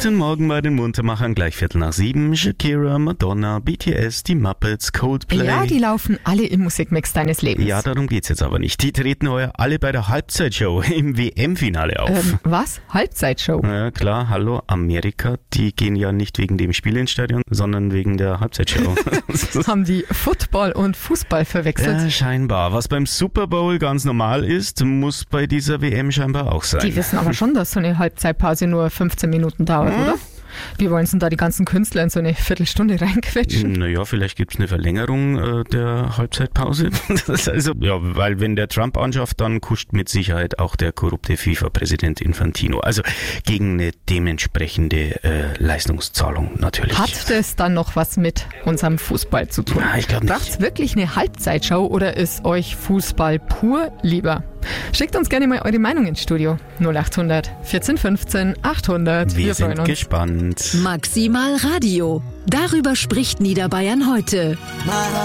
Guten Morgen bei den Muntermachern, gleich 6:15. Shakira, Madonna, BTS, die Muppets, Coldplay. Ja, die laufen alle im Musikmix deines Lebens. Ja, darum geht's jetzt aber nicht. Die treten heuer alle bei der Halbzeitshow im WM-Finale auf. Was? Halbzeitshow? Ja, klar, hallo, Amerika, die gehen ja nicht wegen dem Spiel ins Stadion, sondern wegen der Halbzeitshow. Haben die Football und Fußball verwechselt? Ja, scheinbar. Was beim Super Bowl ganz normal ist, muss bei dieser WM scheinbar auch sein. Die wissen aber schon, dass so eine Halbzeitpause nur 15 Minuten dauert, oder? Wie wollen sie denn da die ganzen Künstler in so eine Viertelstunde reinquetschen? Naja, vielleicht gibt's eine Verlängerung der Halbzeitpause. Weil wenn der Trump anschafft, dann kuscht mit Sicherheit auch der korrupte FIFA-Präsident Infantino. Also gegen eine dementsprechende Leistungszahlung natürlich. Hat das dann noch was mit unserem Fußball zu tun? Na, ich glaube nicht. Braucht's wirklich eine Halbzeitshow oder ist euch Fußball pur lieber? Schickt uns gerne mal eure Meinung ins Studio. 0800 14 15 800. Wir freuen sind uns. gespannt. Maximal Radio. Darüber spricht Niederbayern heute.